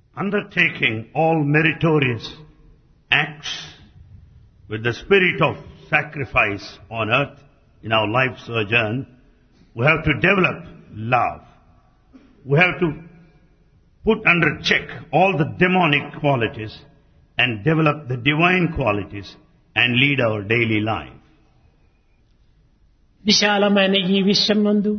undertaking all meritorious acts with the spirit of sacrifice on earth in our life sojourn, we have to develop love. We have to put under check all the demonic qualities and develop the divine qualities and lead our daily life. విశాలమైన ఈ విశ్వమందు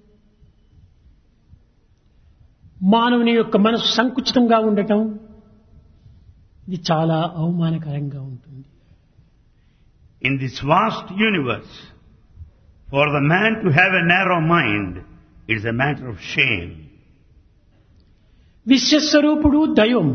మానవుని యొక్క మనసు సంకుచితంగా ఉండటం ఇది చాలా అవమానకరంగా ఉంటుంది. In this vast universe, for the man to have a narrow mind is a matter of shame. విశ్వస్వరూపుడు దైవం.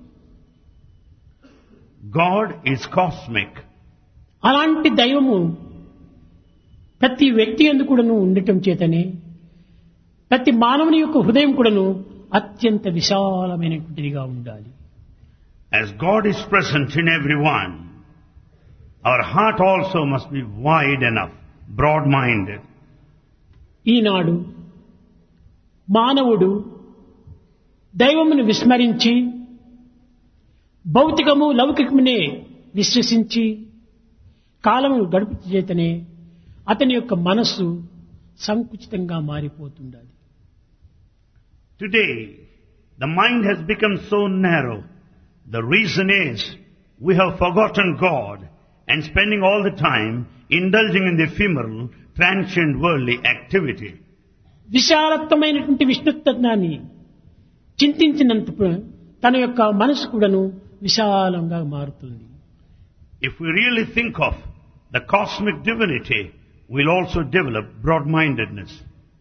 God is cosmic. అలాంటి దైవము ప్రతి వ్యక్తి యందు కూడాను ఉండటం చేతనే ప్రతి మానవుని యొక్క హృదయం కూడాను అత్యంత విశాలమైనటువంటిదిగా ఉండాలి. As God is present in everyone, our heart also must be wide enough, broad-minded. ఈనాడు మానవుడు దైవమును విస్మరించి భౌతికము లౌకికమునే విశ్వసించి కాలము గడుపు చేతనే అతని యొక్క మనస్సు సంకుచితంగా మారిపోతుండాలి. Today, the mind has become so narrow. The reason is we have forgotten God and spending all the time indulging in the ephemeral, transient worldly activity. విశాలత్వమైనటువంటి విష్ణుత్వాన్ని చింతించినంత తన యొక్క మనసు కూడాను విశాలంగా మారుతుంది. If we really think of the cosmic divinity, we'll also develop broad-mindedness.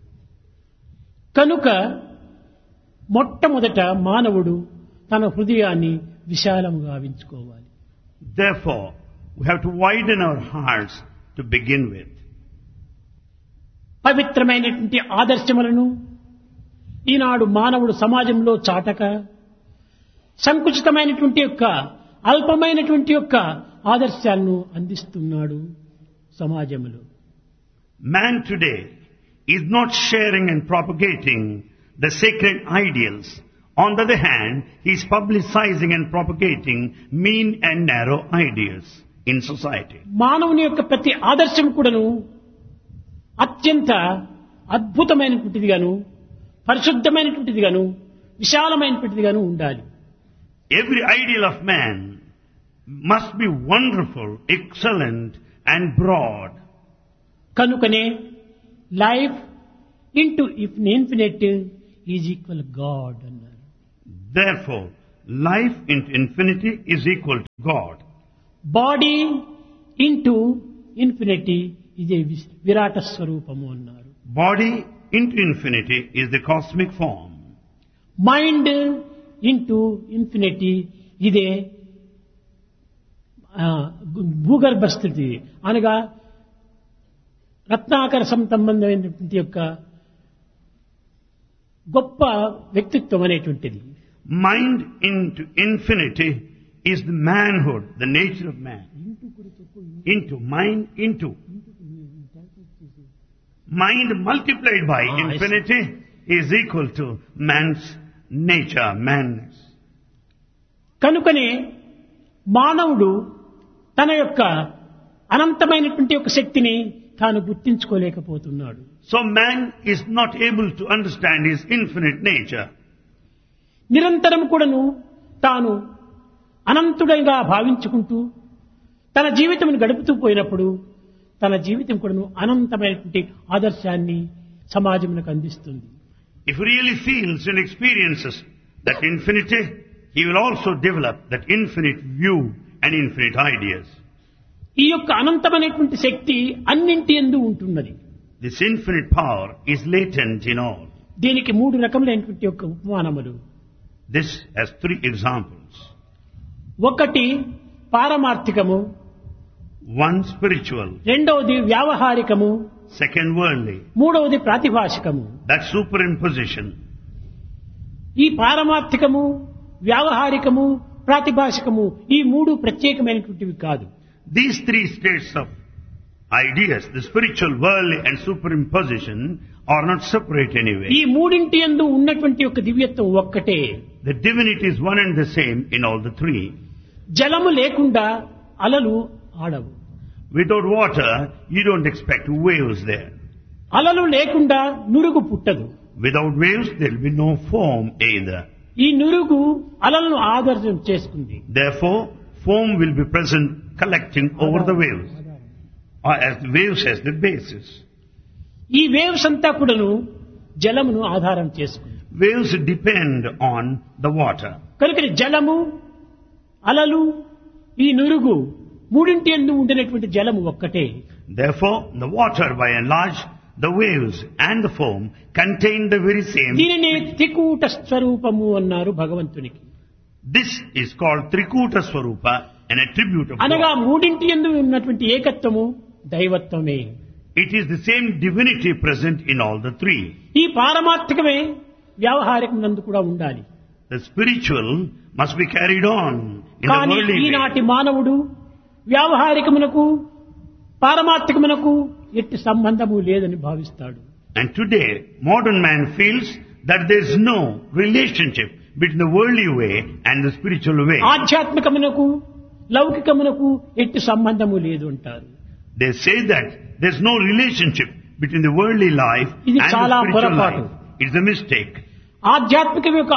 కనుక మొట్టమొదట మానవుడు తన హృదయాన్ని విశాలంగా గావించుకోవాలి. Therefore, we have to widen our hearts to begin with. పవిత్రమైనటువంటి ఆదర్శములను ఈనాడు మానవుడు సమాజంలో చాటక సంకుచితమైనటువంటి యొక్క అల్పమైనటువంటి యొక్క ఆదర్శాలను అందిస్తున్నాడు సమాజంలో. Man today is not sharing and propagating the sacred ideals. On the other hand, he is publicizing and propagating mean and narrow ideas in society. మానవుని యొక్క ప్రతి ఆదర్శం కూడాను అత్యంత అద్భుతమైనటువంటిదిగాను పరిశుద్ధమైనటువంటిదిగాను విశాలమైనటువంటిదిగాను ఉండాలి. Every ideal of man must be wonderful, excellent and broad. కనుకనే life into infinite is equal God అన్నారు. Therefore, life into infinity is equal to God. Body into infinity ఇదే విరాట స్వరూపము అన్నారు. Body into infinity is the cosmic form. Mind into infinity ఇదే భూగర్భ స్థితి అనగా రత్నాకర సంబంధమైనటువంటి యొక్క గొప్ప వ్యక్తిత్వం అనేటువంటిది. Mind into infinity is the manhood, the nature of man. Into mind into. Mind multiplied by infinity is equal to man's nature, manness. కనుకనే మానవుడు తన యొక్క అనంతమైనటువంటి యొక్క శక్తిని తాను గుర్తించుకోలేకపోతున్నాడు. So man is not able to understand his infinite nature. నిరంతరం కూడాను తాను అనంతుడంగా భావించుకుంటూ తన జీవితం గడుపుతూ పోయినప్పుడు తన జీవితం కూడాను అనంతమైనటువంటి ఆదర్శాన్ని సమాజమునకు అందిస్తుంది. If he really feels and experiences that infinity, he will also develop that infinite view and infinite ideas. ఈ యొక్క అనంతమైనటువంటి శక్తి అన్నింటి యందు ఉంటున్నది. This infinite power is latent in all. దీనికి మూడు రకములైనటువంటి యొక్క ఉపమానములు. This has three examples. ఒకటి పారమార్థికము, One spiritual, రెండవది వ్యావహారికము, second worldly. మూడవది ప్రాతిభాషికము. That's superimposition. ఈ పారమార్థికము, వ్యావహారికము, ప్రాతిభాషికము ఈ మూడు ప్రత్యేకమైనటువంటివి కాదు. These three states of ideas, the spiritual, worldly and superimposition, are not separate anyway. ఈ మూడింటి యందు ఉన్నటువంటి యొక్క దివ్యత్వం ఒక్కటే. The divinity is one and the same in all the three. జలము లేకుండా అలలు ఆడవు. Without water, you don't expect waves there. అలలు లేకుండా నురుగు పుట్టదు. Without waves, there will be no foam either. ఈ నురుగు అలలను ఆధారం చేసుకుంది. Therefore, foam will be present collecting over the waves. Or as the waves as the basis. ఈ waves అంతా కూడాను జలమును ఆధారం చేసుకుంది. Waves depend on the water. కనుక జలము, అలలు, ఈ నురుగు మూడింటి యందు ఉండినటువంటి జలము ఒక్కటే. Therefore, the water by and large, the waves and the foam contain the very same. దీనిని త్రికూట స్వరూపము అన్నారు భగవంతునికి. This is called Trikuta Swarupa, an attribute of అనగా God. మూడింటి యందు ఉన్నటువంటి ఏకత్వము దైవత్వమే. It is the same divinity present in all the three. ఈ పారమార్థికమే వ్యావహారికమునందు కూడా ఉండాలి. The spiritual must be carried on in the కానీ worldly way. ఈనాటి మానవుడు వ్యావహారికమునకు పారమార్థికమునకు ఎట్టి సంబంధము లేదని భావిస్తాడు. And today, modern man feels that there is no relationship between the worldly way and the spiritual way. ఆధ్యాత్మికమునకు లౌకికమునకు ఎట్టి సంబంధము లేదు అంటారు. They say that there is no relationship between the worldly life ఇది and చాలా the spiritual పొరపాటు. life. It's a mistake. ఆధ్యాత్మికం యొక్క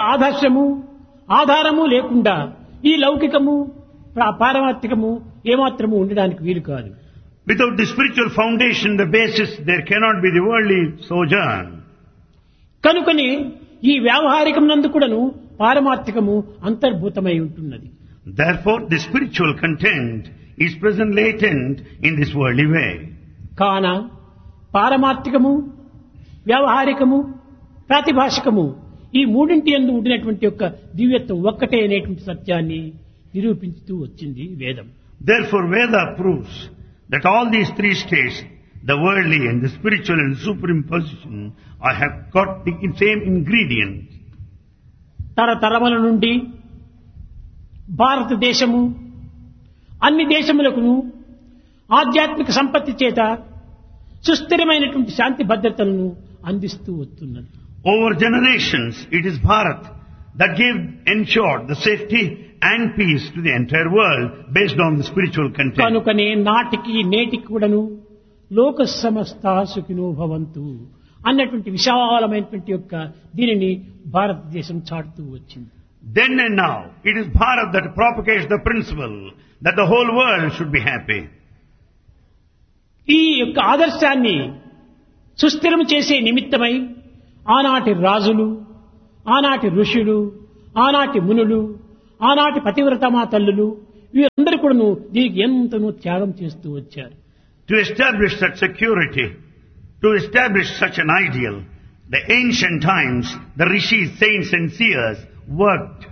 ఆధారము లేకుండా ఈ లౌకికము పారమార్థికము ఏమాత్రము ఉండడానికి వీలు కాదు. Without the spiritual foundation, the basis, there cannot be the worldly sojourn. కనుకని ఈ వ్యావహారికమునందు కూడాను పారమార్థికము అంతర్భూతమై ఉంటున్నది. Therefore, the spiritual content is present latent in this worldly way. కాన పారమార్థికము, వ్యావహారికము, ప్రాతిభాషికము ఈ మూడింటి యందు ఉండినటువంటి యొక్క దివ్యత్వం ఒక్కటే అనేటువంటి సత్యాన్ని నిరూపించుతూ వచ్చింది వేదం. Therefore, Veda proves that all these three states, the worldly and the spiritual and the superimposition, have got the same ingredients. తరతరముల నుండి భారతదేశము అన్ని దేశములకును ఆధ్యాత్మిక సంపత్తి చేత సుస్థిరమైనటువంటి శాంతి భద్రతలను అందిస్తూ వస్తున్నది. Over generations, it is Bharat that ensured the safety and peace to the entire world based on the spiritual content. కనుకనే నాటికి నేటికి కూడాను లోక సమస్త సుఖినో భవంతు అన్నటువంటి విశాలమైనటువంటి యొక్క దీనిని భారతదేశం చాటుతూ వచ్చింది. Then and now, it is Bharat that propagates the principle that the whole world should be happy. ఈ యొక్క ఆదర్శాన్ని సుస్థిరం చేసే నిమిత్తమై ఆనాటి రాజులు, ఆనాటి ఋషులు, ఆనాటి మునులు, ఆనాటి పతివ్రతమా తల్లులు వీరందరూ కూడాను దీనికి ఎంతనో త్యాగం చేస్తూ వచ్చారు. To establish such security, to establish such an ideal, the ancient times, the rishis, saints and seers worked,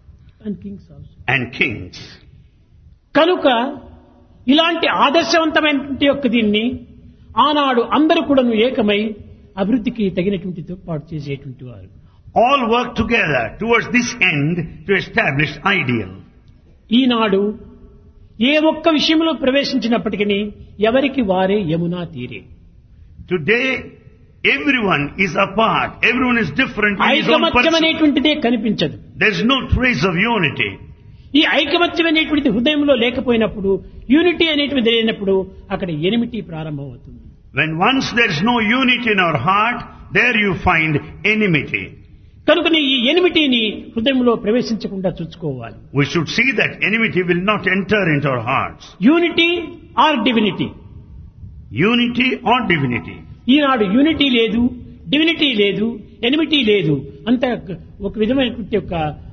and kings. కనుక ఇలాంటి ఆదర్శవంతమైనటువంటి యొక్క దీన్ని ఆనాడు అందరూ కూడాను ఏకమై అభివృద్ధికి తగినటువంటి తోడ్పాటు చేసేటువంటి వారు. All work together towards this end to establish ideal. ఈనాడు ఏ ఒక్క విషయంలో ప్రవేశించినప్పటికీ ఎవరికి వారే యమునా తీరే. Today, everyone is apart, everyone is different in his own ఐకమత్యం person. అనేటువంటిదే కనిపించదు. There is no trace of unity. ఈ ఐకమత్యం అనేటువంటిది హృదయంలో లేకపోయినప్పుడు, యూనిటీ అనేటువంటిది లేనప్పుడు అక్కడ ఎనిమిటీ ప్రారంభమవుతుంది. When once there is no unity in our heart, there you find enmity. కనుక ఈ ఎనిమిటీని హృదయంలో ప్రవేశించకుండా చూసుకోవాలి. We should see that enmity will not enter into our hearts. Unity are divinity. Unity or divinity. Eenadu unity లేదు, divinity లేదు, enmity లేదు, అంత ఒక విధమైనటువంటి యొక్క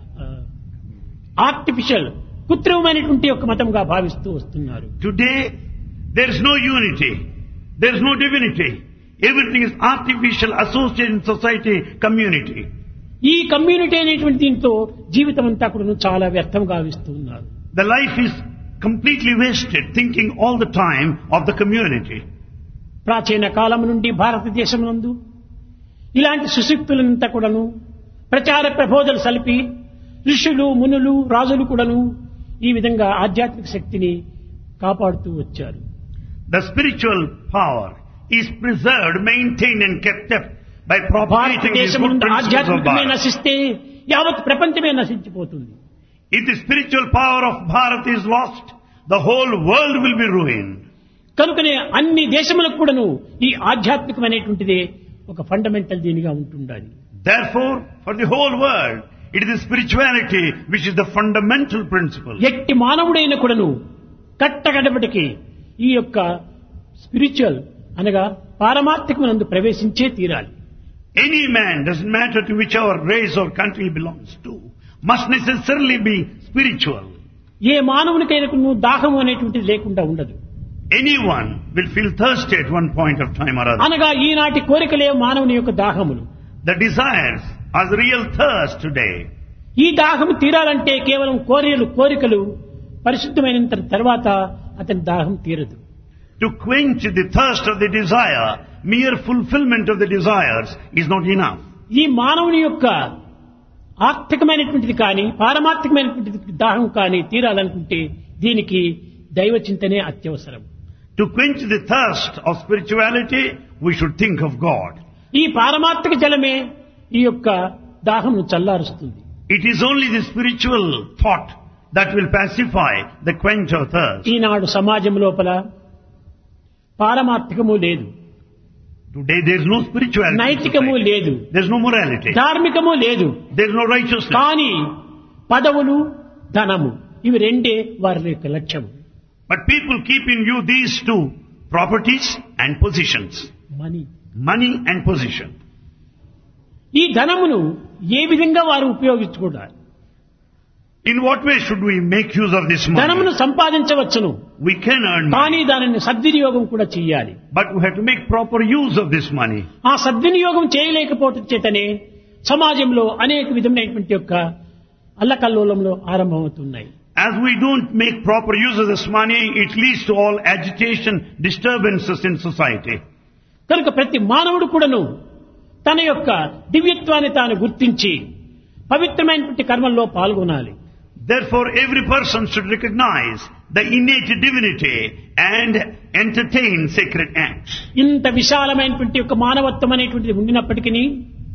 ఆర్టిఫిషియల్ కృత్రిమమైనటువంటి యొక్క మతంగా భావిస్తూ వస్తున్నారు. Today, there is no unity. There is no divinity. Everything is artificial, associated in society, community. ఈ కమ్యూనిటీ అనేటువంటి దీంతో జీవితం అంతా కూడా చాలా వ్యర్థం గావిస్తున్నారు. The life is completely wasted thinking all the time of the community. ప్రాచీన కాలం నుండి భారతదేశం నందు ఇలాంటి సుశక్తులంతా కూడాను ప్రచార ప్రబోధలు సలిపి ఋషులు, మునులు, రాజులు కూడాను ఈ విధంగా ఆధ్యాత్మిక శక్తిని కాపాడుతూ వచ్చారు. The spiritual power is preserved, maintained and kept up by propagating these good principles of ఆధ్యాత్మికమే Bharat. నశిస్తే యావత్ ప్రపంచమే నశించిపోతుంది. If the spiritual power of Bharat is lost, the whole world will be ruined. కనుకనే అన్ని దేశములకు కూడాను ఈ ఆధ్యాత్మికమైనటువంటిదే ఒక ఫండమెంటల్ దీనిగా ఉంటుండాలి. Therefore, for the whole world, it is the spirituality which is the fundamental principle. ఎట్టి మానవుడైన కూడాను కట్టగడపటికి ఈ యొక్క స్పిరిచువల్ అనగా పారమార్థికమునందు ప్రవేశించే తీరాలి. Any man, doesn't matter to whichever race or country he belongs to, must necessarily be spiritual. ఏ మానవునికైనా దాహము అనేటువంటిది లేకుండా ఉండదు. Anyone will feel thirsty at one point of time or other. అనగా ఈనాటి కోరికలే మానవుని యొక్క దాహములు. The desires are the real thirst today. ఈ దాహము తీరాలంటే కేవలం కోరికలు పరిశుద్ధమైన తర్వాత అతని దాహం తీరదు. To quench the thirst of the desire, mere fulfillment of the desires is not enough. ఈ మానవుని యొక్క ఆర్థికమైనటువంటిది కానీ పారమార్థికమైనటువంటిది దాహం కానీ తీరాలనుకుంటే దీనికి దైవ చింతనే అత్యవసరం. To quench the thirst of spirituality, we should think of God. ఈ పారమార్థిక జలమే ఈ యొక్క దాహమును చల్లారుస్తుంది. It is only the spiritual thought that will pacify the quench of thirst. ఈనాడు సమాజం లోపల పారమార్థికము లేదు, Today there is no spirituality. నైతికము లేదు, There is no morality. ధార్మికము లేదు. There is no righteousness. కానీ పదవులు ధనము ఇవి రెండే వారి యొక్క లక్ష్యం. But people keep in view these two, properties and positions. Money and position. ఈ ధనమును ఏ విధంగా వారు ఉపయోగించుకోవాలి? In what way should we make use of this ధనమును money? సంపాదించవచ్చును, We can earn కానీ money, దానిని సద్వినియోగం కూడా చేయాలి. but we have to make proper use of this money. ఆ సద్వినియోగం చేయలేకపోవటం చేతనే సమాజంలో అనేక విధమైనటువంటి యొక్క అల్లకల్లోలంలో ఆరంభమవుతున్నాయి. As we don't make proper use of this money, it leads to all agitation, disturbances in society. కనుక ప్రతి మానవుడు కూడాను తన యొక్క దివ్యత్వాన్ని తాను గుర్తించి పవిత్రమైనటువంటి కర్మల్లో పాల్గొనాలి. Therefore, every person should recognize the innate divinity and entertain sacred acts. ఇంత విశాలమైనటువంటి యొక్క మానవత్వం అనేటువంటిది ఉండినప్పటికీ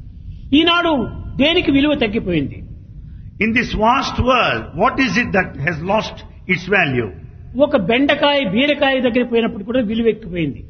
ఈనాడు దేనికి విలువ తగ్గిపోయింది? In this vast world, what is it that has lost its value? ఒక బెండకాయ బీరకాయ దగ్గర పోయినప్పుడు కూడా విలువ ఎక్కిపోయింది.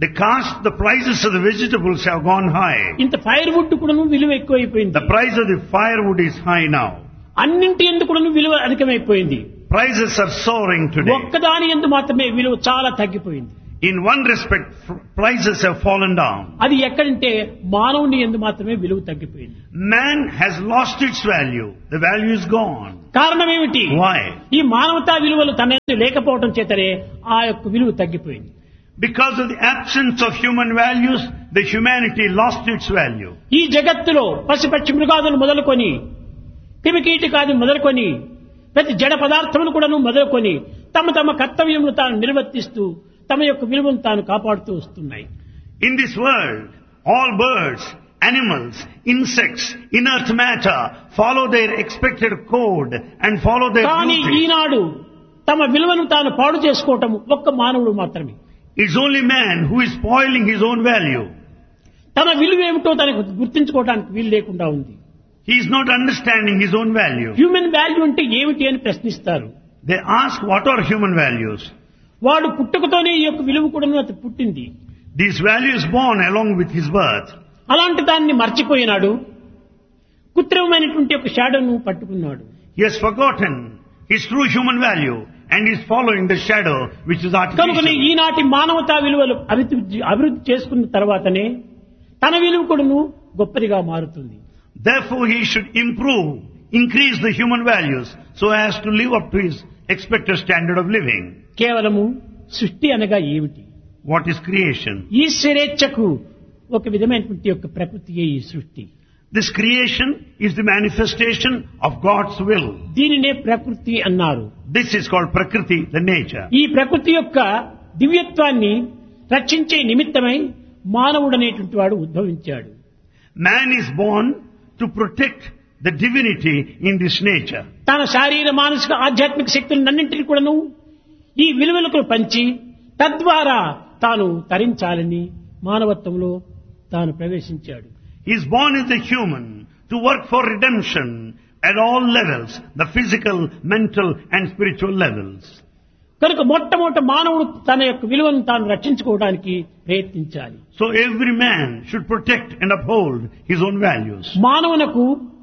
The prices of the vegetables have gone high. ఇంత ఫైర్ వుడ్ కూడా విలువ ఎక్కువైపోయింది. The price of the firewood is high now. అన్నింటి ఎందుకు కూడా విలువ అధికమైపోయింది. Prices are soaring today. ఒక్కదాని ఎందు మాత్రమే విలువ చాలా తగ్గిపోయింది. In one respect, prices have fallen down. అది ఎక్కడంటే మానవుని ఎందు మాత్రమే విలువ తగ్గిపోయింది. Man has lost its value. The value is gone. కారణం ఏమిటి? Why? ఈ మానవతా విలువలు తన ఎందు లేకపోవడం చేతనే ఆ యొక్క విలువ తగ్గిపోయింది. Because of the absence of human values, the humanity lost its value. ఈ జగత్తులో పశుపక్షి మృగాదులు మొదలుకొని క్రిమికీటకాది మొదలుకొని ప్రతి జడ పదార్థములు కూడాను మొదలుకొని తమ తమ కర్తవ్యమును తాను నిర్వర్తిస్తూ తమ యొక్క విలువను తాను కాపాడుతూ వస్తున్నాయి. In this world, all birds, animals, insects, inert matter follow their expected code and follow their కానీ blueprint. ఈనాడు తమ విలువను తాను పాడు చేసుకోవటం ఒక్క మానవుడు మాత్రమే. It's only man who is spoiling his own value. తన విలువ ఏమిటో తనకు గుర్తించుకోవడానికి వీలు లేకుండా ఉంది. He is not understanding his own value. Human value అంటే ఏమిటి అని ప్రశ్నిస్తారు. They ask, what are human values? వాడు పుట్టుకతోనే ఈ యొక్క విలువ కూడా అతను పుట్టింది. This value is born along with his birth. అలాంటి దాన్ని మర్చిపోయినాడు, కృత్రిమమైనటువంటి ఒక షాడోను పట్టుకున్నాడు. He has forgotten his true human value and is following the shadow which is కనుకనే artificial. ఈనాటి మానవతా విలువలు అభివృద్ధి చేసుకున్న తర్వాతనే తన విలువ కూడాను గొప్పదిగా మారుతుంది. Therefore, he should increase the human values so as to live up to his expected standard of living. కేవలము సృష్టి అనగా ఏమిటి? What is creation? ఈశ్వరేచ్ఛకు ఒక విధమైనటువంటి యొక్క ప్రకృతియే ఈ సృష్టి. This creation is the manifestation of God's will. దీనినే ప్రకృతి అన్నారు. This is called Prakriti, the nature. ఈ ప్రకృతి యొక్క దివ్యత్వాన్ని రక్షించే నిమిత్తమై మానవుడు అనేటువంటి వాడు ఉద్భవించాడు. Man is born to protect the divinity in this nature. తన శారీర మానసిక ఆధ్యాత్మిక శక్తులన్నింటినీ కూడాను ఈ విలువలకు పంచి తద్వారా తాను తరించాలని మానవత్వంలో తాను ప్రవేశించాడు. He is born as a human to work for redemption at all levels, the physical, mental and spiritual levels. కనుక మొట్టమొదట మానవుడు తన యొక్క విలువను తాను రక్షించుకోవడానికి ప్రయత్నించాలి. So every man should protect and uphold his own values. మానవునకు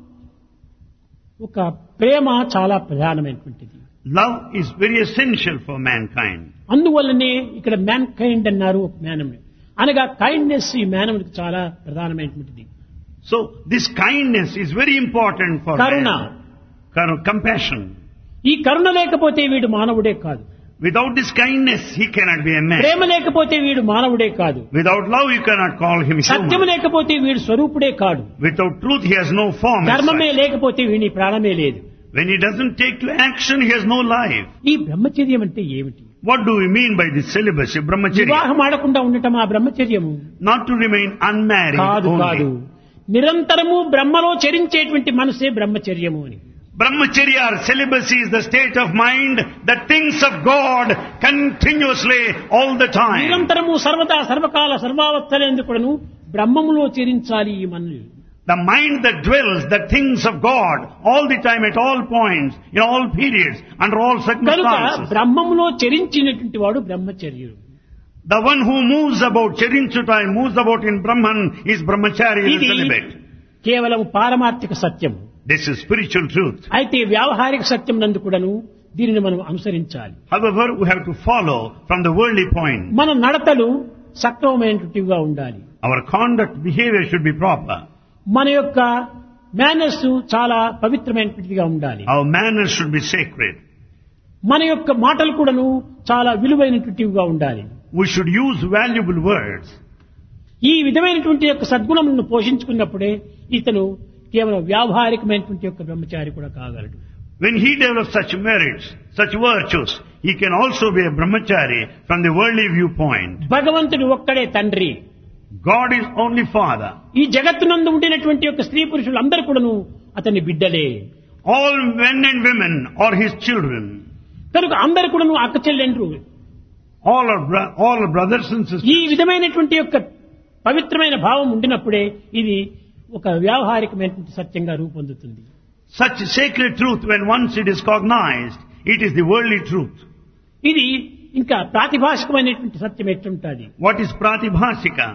ఒక ప్రేమ చాలా ప్రధానమైనటువంటిది. Love is very essential for mankind. అందువల్లనే ఇక్కడ మ్యాన్ కైండ్ అన్నారు మానవుని, అనగా కైండ్నెస్ ఈ మానవునికి చాలా ప్రధానమైనటువంటిది. So this kindness is very important for Karuna, man. Compassion. ఈ కరుణ లేకపోతే వీడు మానవుడే కాదు. Without this kindness, he cannot be a man. ప్రేమ లేకపోతే వీడు మానవుడే కాదు. Without love, you cannot call him Satyam human. లేకపోతే వీడు స్వరూపుడే కాడు. Without truth, he has no form. as ధర్మమే such. లేకపోతే వీని ప్రాణమే లేదు. When he doesn't take to action, he has no life. ఈ బ్రహ్మచర్యం అంటే ఏమిటి? What do we mean by this celibacy, brahmacharya? వివాహం ఆడకుండా ఉండటం ఆ బ్రహ్మచర్యము Not to remain unmarried కాదు. కాదు, only. నిరంతరము బ్రహ్మలో చరించేటువంటి మనసే బ్రహ్మచర్యము అని. Brahmacharya or celibacy is the state of mind that thinks of God continuously all the time. నిరంతరము సర్వదా సర్వకాల సర్వావస్థలందుకును బ్రహ్మములో చరించాలి ఈ మనల్ని. The mind that dwells, that thinks of God all the time, at all points, in all periods, under all కనుక circumstances. బ్రహ్మములో చరించినటువంటి వాడు బ్రహ్మచర్యుడు. The one who moves about, Charinchutai, moves about in Brahman is brahmachari, is ఇది celibate. కేవలం పారమార్థిక సత్యము. This is spiritual truth. అయితే వ్యావహారిక సత్యం నందు కూడాను దీనిని మనం అనుసరించాలి. However, we have to follow from the worldly point. మన నడతలు సక్రమమైనటువంటివిగా ఉండాలి. Our conduct, behavior should be proper. మన యొక్క మేనర్స్ చాలా పవిత్రమైనటువంటిదిగా ఉండాలి. Our manners should be sacred. మన యొక్క మాటలు కూడాను చాలా విలువైనటువంటివిగా ఉండాలి. We should use valuable words. ఈ విధమైనటువంటి యొక్క సద్గుణములను పోషించుకున్నప్పుడే ఇతను కేవలం వ్యావహారికమైనటువంటి యొక్క బ్రహ్మచారి కూడా కాగలడు. When he develops such merits, such virtues, he can also be a brahmachari from the worldly viewpoint. భగవంతుడు ఒక్కడే తండ్రి. God is only Father. ఈ జగత్తునందు ఉండినటువంటి యొక్క స్త్రీ పురుషులు అందరూ కూడాను అతని బిడ్డలే. All men and women are his children. కనుక అందరు కూడాను అక్క చెల్లెండ్రు. All are brothers and sisters. ఈ విధమైనటువంటి యొక్క పవిత్రమైన భావం ఉండినప్పుడే ఇది ఒక వ్యావహారికమైనటువంటి సత్యంగా రూపొందుతుంది. Such sacred truth, when once it is cognized, it is the worldly truth. ఇది ఇంకా ప్రాతిభాషికమైనటువంటి సత్యం ఎట్లుంటుంది? What is pratibhasika?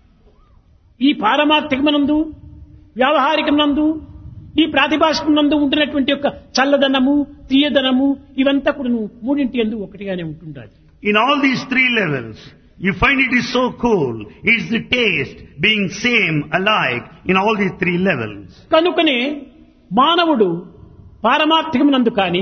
ఈ పారమార్థికమనందు వ్యావహారికమనందు ఈ ప్రాతిభాషికమనందు ఉంటున్నటువంటి యొక్క చల్లదనము తీయదనము ఇవంతా కూడా మూడింటి యందు ఒకటిగానే ఉంటుండాలి. In all these three levels, you find it is so cool. It is the taste being same, alike in all these three levels. కనుకనే మానవుడు పారమార్థికమనందు కానీ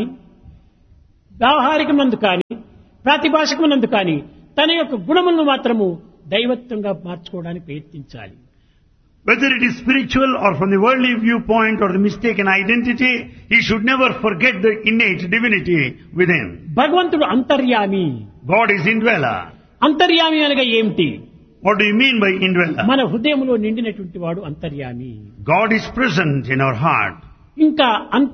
వ్యావహారికమనందు కానీ ప్రాతిభాషికమనందు కానీ తన యొక్క గుణములను మాత్రము దైవత్వంగా మార్చుకోవడానికి ప్రయత్నించాలి. Whether it is spiritual or from the worldly viewpoint or the mistaken identity, he should never forget the innate divinity within. భగవంతుడు అంతర్యామి. God is indweller. అంతర్యామి అనగా ఏమిటి? What do you mean by indweller? మన హృదయంలో నిండినటువంటి వాడు అంతర్యామి. God is present in our heart. ఇంకా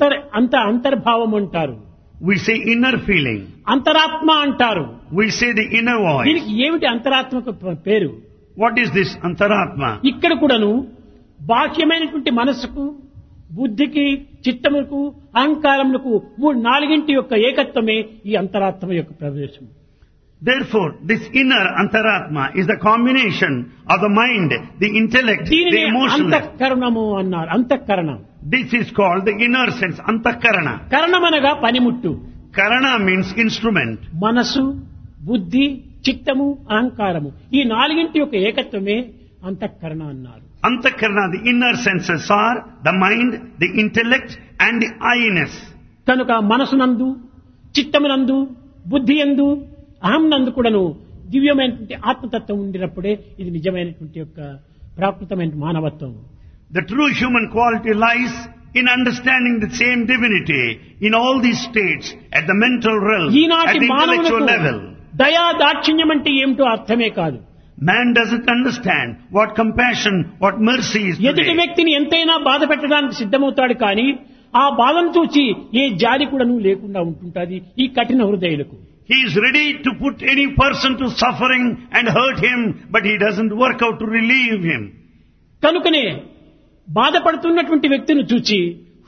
అంతర్భావం అంటారు. We say inner feeling. అంతరాత్మ అంటారు. We say the inner voice. దీనికి ఏమిటి అంతరాత్మకు పేరు? What is this antaratma? ఇక్కడ కూడాను బాహ్యమైనటువంటి మనస్సుకు బుద్ధికి చిత్తములకు అహంకారములకు నాలుగింటి యొక్క ఏకత్వమే ఈ అంతరాత్మ యొక్క ప్రవేశం. Therefore, this inner antaratma is the combination of the mind, the intellect, the దీనిని emotional. అంతఃకరణము అన్నారు. అంతఃకరణం. This is called the inner sense, antakarana. కరణమనగా పనిముట్టు. Karana means instrument. మనసు, బుద్ధి, చిత్తము, అహంకారము ఈ నాలుగింటి యొక్క ఏకత్వమే అంతఃకరణ అన్నారు. Antakarana, the inner senses are the mind, the intellect and the I-ness. కనుక మనసునందు, చిత్తమునందు, బుద్ధి యందు, అహం నందు కూడాను దివ్యమైనటువంటి ఆత్మతత్వం ఉండినప్పుడే ఇది నిజమైనటువంటి యొక్క ప్రాకృతమైన మానవత్వం. The true human quality lies in understanding the same divinity in all these states, at the mental realm, at ఈనాటి the intellectual మానవులకు level. దయా దాక్షిణ్యం అంటే ఏమిటో అర్థమే కాదు. Man doesn't understand what compassion, what mercy is ఎదుటి today. వ్యక్తిని ఎంతైనా బాధ పెట్టడానికి సిద్ధమవుతాడు కానీ ఆ బాధను చూచి ఏ జాలి కూడాను లేకుండా ఉంటుంటది ఈ కఠిన హృదయులకు. He is ready to put any person to suffering and hurt him, but he doesn't work out to relieve him. కనుకనే బాధపడుతున్నటువంటి వ్యక్తిని చూచి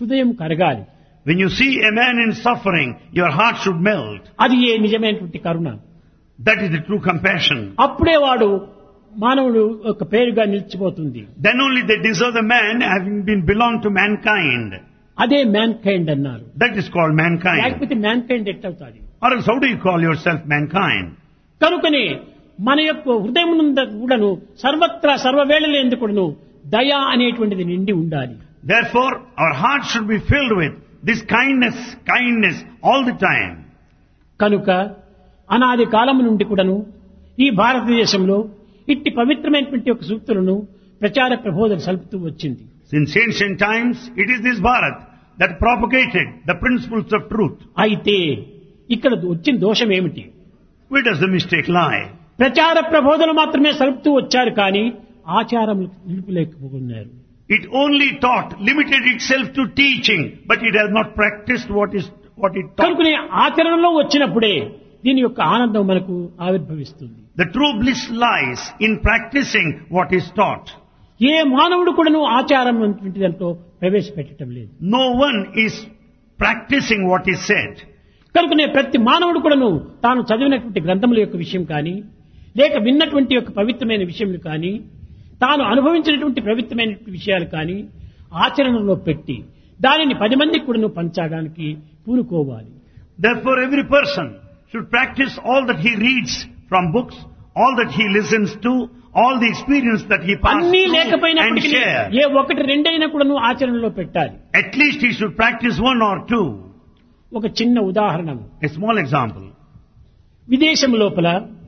హృదయం కరగాలి. When you see a man in suffering, your heart should melt. అది ఏ నిజమైనటువంటి కరుణ. That is the true compassion. అప్పుడే వాడు మానవుడు ఒక పేరుగా నిలిచిపోతుంది. Then only they deserve the man having been belong to mankind. అదే మ్యాన్ కైండ్ అన్నారు. That is called mankind. లేకపోతే man kind ఎట్టవుతాది? Or else how do you call yourself mankind? కనుకనే మన యొక్క హృదయం కూడాను సర్వత్రా సర్వవేళల ఎందుకును దయ అనేటువంటిది నిండి ఉండాలి. Therefore, our heart should be filled with this kindness all the time. కనుక అనాది కాలం నుండి కూడాను ఈ భారతదేశంలో ఇట్టి పవిత్రమైనటువంటి ఒక సూక్తులను ప్రచార ప్రబోధన సల్పుతూ వచ్చింది. Since ancient times, it is this Bharat that propagated the principles of truth. అయితే ఇక్కడ వచ్చిన దోషం ఏమిటి? Where does the mistake lie? ప్రచార ప్రబోధనలు మాత్రమే సల్పుతూ వచ్చారు కానీ ఆచారములు నిలుపులేకపోతున్నారు. It only taught, limited itself to teaching, but it has not practiced what it taught. కనుకనే ఆచరణలో వచ్చినప్పుడే దీని యొక్క ఆనందం మనకు ఆవిర్భవిస్తుంది. The true bliss lies in practicing what is taught. ఏ మానవుడు కూడాను ఆచారం వంటి దాంట్లో ప్రవేశపెట్టడం లేదు. No one is practicing what is said. కనుకనే ప్రతి మానవుడు కూడాను తాను చదివినటువంటి గ్రంథముల యొక్క విషయం కానీ లేక విన్నటువంటి యొక్క పవిత్రమైన విషయములు కానీ తాను అనుభవించినటువంటి పవిత్రమైన విషయాలు కానీ ఆచరణలో పెట్టి దానిని 10 మందికి కూడాను పంచడానికి పూనుకోవాలి. Therefore, every person should practice all that he reads from books, all that he listens to, all the experience that he passes అన్నీ through and లేకపోయినప్పటికీ share. ఏ ఒకటి రెండైనా కూడాను ఆచరణలో పెట్టాలి. At least he should practice 1 or 2. ఒక చిన్న ఉదాహరణ, A small example. విదేశం లోపల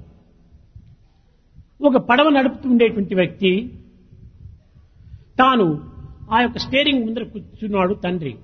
ఒక పడవ నడుపుతుండేటువంటి వ్యక్తి తాను ఆ యొక్క స్టీరింగ్ ముందర కూర్చున్నాడు తండ్రి.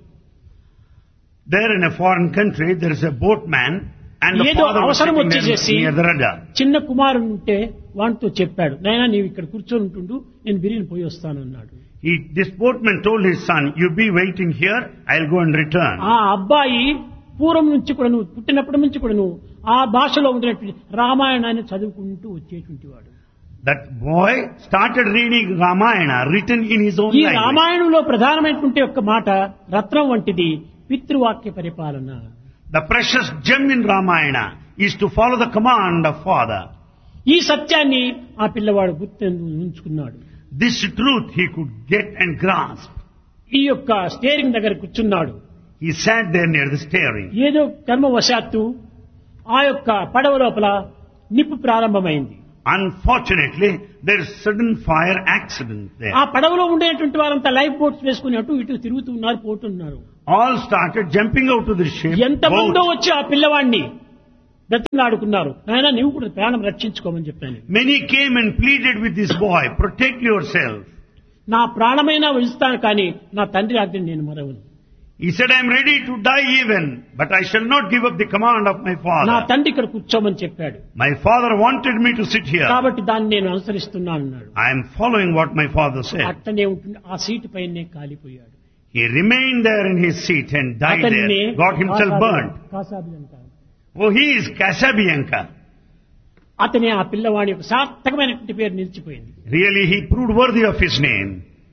There in a foreign country, there is a boatman and the ఏదో father was అవసరం sitting వచ్చేసేసి near the rudder. చిన్న కుమారుడు ఉంటే వానితో చెప్పాడు, నాయనా నీవు ఇక్కడ కూర్చొని ఉంటుండు, నేను బిరిని పోయి వస్తాను అన్నాడు. This boatman told his son, you be waiting here, I'll go and return. ఆ అబ్బాయి పూర్వం నుంచి కూడా నువ్వు పుట్టినప్పటి నుంచి కూడా నువ్వు ఆ భాషలో ఉండేటువంటి రామాయణాన్ని చదువుకుంటూ వచ్చేటువంటి వాడు. That boy started reading Ramayana written in his own ఈ language. రామాయణంలో ప్రధానమైనటువంటి ఒక మాట రత్నం వంటిది పితృవాక్య పరిపాలన. The precious gem in Ramayana is to follow the command of father. ఈ సత్యాన్ని ఆ పిల్లవాడు గుర్తు ఉంచుకున్నాడు. This truth he could get and grasp. ఈ యొక్క స్టీరింగ్ దగ్గర కూర్చున్నాడు. He sat there near the steering. ఏదో కర్మవశాత్తు ఆ యొక్క పడవ లోపల నిప్పు ప్రారంభమైంది. Unfortunately, there is sudden fire accident there. ఆ పడవలో ఉండేటువంటి వారంతా లైఫ్ బోట్స్ వేసుకుని అటు ఇటు తిరుగుతూ ఉన్నారు, పోతున్నారు. All started jumping out to the ship. ఎంతమందో boat. వచ్చి ఆ పిల్లవాడిని బ్రతిమలాడుకున్నారు, నాయనా నీవు కూడా ప్రాణం రక్షించుకోమని చెప్పాను. Many came and pleaded with this boy, protect yourself. నా ప్రాణమైనా ఇస్తాను కానీ నా తండ్రి ఆజ్ఞని నేను మరవను. He said, I am ready to die even, but I shall not give up the command of my నా father. తండ్రి ఇక్కడ కూర్చోమని చెప్పాడు My father wanted me to sit here. కాబట్టి దాన్ని నేను అనుసరిస్తున్నాను అన్నాడు. I am following what my father said. అట్టనే ఉంటుంది, ఆ సీటు పైనే కాలిపోయాడు. He remained there in his seat and died there, got himself burnt. Oh, he is Casabianca. అతనే ఆ పిల్లవాడి యొక్క సార్థకమైనటువంటి పేరు నిలిచిపోయింది. Really, he proved worthy of his name.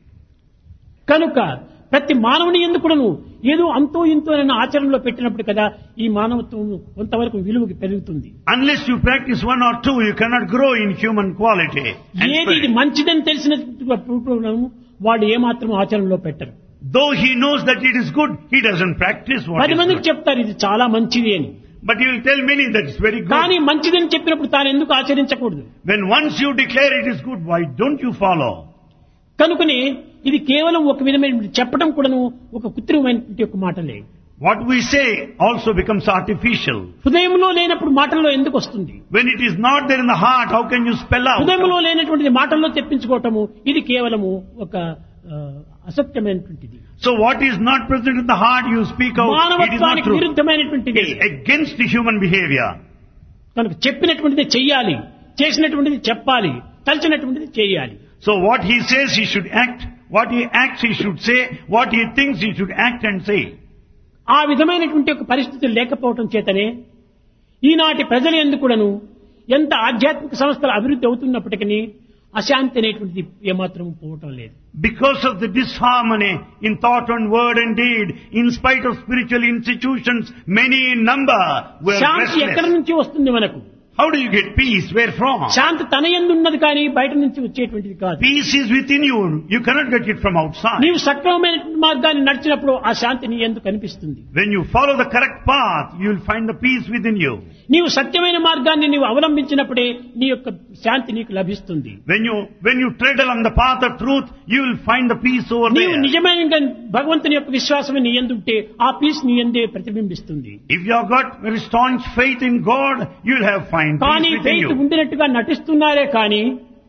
కనుక ప్రతి మానవుని ఎందుకును ఏదో అంతో ఇంతో ఆచరణలో పెట్టినప్పుడు కదా ఈ మానవత్వం కొంతవరకు విలువకి పెరుగుతుంది. Unless you practice 1 or 2, you cannot grow in human quality. ఏది ఇది మంచిదని తెలిసినప్పుడు వాడు ఏమాత్రం ఆచరణలో పెట్టరు. Though he knows that it is good, he doesn't practice what 10 is మందికి good. చెప్తారు ఇది చాలా మంచిది అని. But he will tell many that it's very good. కానీ మంచిదని చెప్పినప్పుడు తాను ఎందుకు ఆచరించకూడదు? When once you declare it is good, why don't you follow? కనుకనే ఇది కేవలం ఒక విధమైన చెప్పడం కూడాను ఒక కృత్రిమమైనటువంటి ఒక మాటలే. What we say also becomes artificial. హృదయంలో లేనప్పుడు మాటల్లో ఎందుకు వస్తుంది? When it is not there in the heart, how can you spell out? హృదయంలో లేనటువంటిది మాటల్లో తెప్పించుకోవటము ఇది కేవలము ఒక అసత్యమైనటువంటిది. So what is not present in the heart, you speak out. It is not మానవత్వానికి true. విరుద్ధమైనటువంటిది. It is against the human behavior. కనుక చెప్పినటువంటిది చెయ్యాలి, చేసినటువంటిది చెప్పాలి, తలచినటువంటిది చేయాలి. So what he says, he should act. What he acts, he should say. What he thinks, he should act and say. ఆ విధమైనటువంటి ఒక పరిస్థితులు లేకపోవటం చేతనే ఈనాటి ప్రజలు ఎందుకును ఎంత ఆధ్యాత్మిక సంస్థలు అభివృద్ధి అవుతున్నప్పటికీ అశాంతి అనేటువంటిది ఏమాత్రం పోవటం లేదు. Because of the disharmony in thought and word and deed, in spite of spiritual institutions, many in number, were శాంతి ఎక్కడి restless. నుంచి వస్తుంది మనకు? How do you get peace? Where from? శాంతి తన యందు ఉన్నది కానీ బయట నుంచి వచ్చేటువంటిది కాదు. Peace is within you. You cannot get it from outside. నీవు సక్రమమైన మార్గాన్ని నడిచినప్పుడు ఆ శాంతి నీ యందు కనిపిస్తుంది. When you follow the correct path, you will find the peace within you. నీవు సత్యమైన మార్గాన్ని నీవు అవలంబించినప్పుడే నీ యొక్క శాంతి నీకు లభిస్తుంది. When you tread along the path of truth, you will find the peace over నీవు there. నిజమైన భగవంతుని యొక్క విశ్వాసం నీ యందు ఉంటే ఆ పీస్ నీ యందే ప్రతిబింబిస్తుంది. If you have got very staunch faith in God, you will have find కానీ peace within ఫెయిత్ you. ఉండినట్టుగా నటిస్తున్నారే కానీ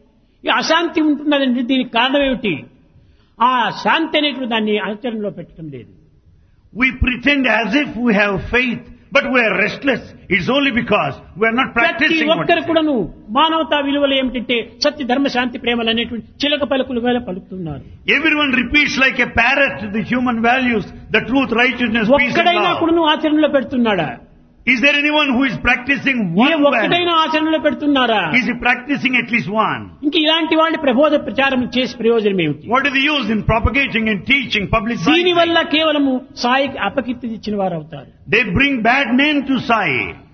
ఈ అశాంతి ఉంటున్నదంటే దీనికి కారణం ఏమిటి? ఆ శాంతి అనేటువంటి దాన్ని ఆచరణలో పెట్టడం లేదు. We pretend as if we have faith, but we are restless. It's only because we are not ప్రతి practicing what ఒక్కరు we say. కూడాను మానవతా విలువలు ఏమిటంటే సత్య ధర్మ శాంతి ప్రేమలు అనేటువంటి చిలక పలుకులుగా పలుకుతున్నారు. Everyone repeats like a parrot the human values, the truth, righteousness, peace and ఒక్కడైనా love. కూడాను ఆచరణలో పెడుతున్నాడా? Is there anyone who is practicing A one ఒక్కడైనా value? ఆచరణలో పెడుతున్నారా? Is he practicing at least one? ఇంక ఇలాంటి వాళ్ళని ప్రబోధ ప్రచారం చేసి ప్రయోజనం ఏమిటి? What is the use in propagating and teaching, దీని publicizing? వల్ల కేవలము సాయికి అపకీర్తి ఇచ్చిన వారు అవుతారు. They bring bad name to Sai.